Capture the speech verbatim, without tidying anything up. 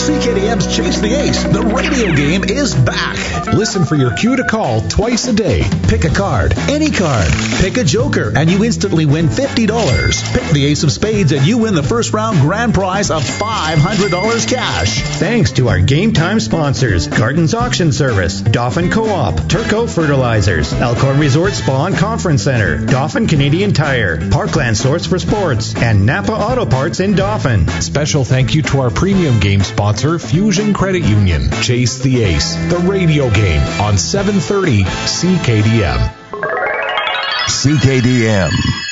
C K D M's Chase the Ace, the radio game, is back. Listen for your cue to call twice a day. Pick a card, any card. Pick a joker, and you instantly win fifty dollars. Pick the ace of spades, and you win the first round grand prize of five hundred dollars cash. Thanks to our Game Time sponsors, Gardens Auction Service, Dauphin Co-op, Turco Fertilizers, Elkhorn Resort Spa and Conference Center, Dauphin Canadian Tire, Parkland Source for Sports, and Napa Auto Parts in Dauphin. Special thank you to our premium game sponsor, Fusion Credit Union. Chase the Ace, the radio game on seven thirty C K D M. C K D M.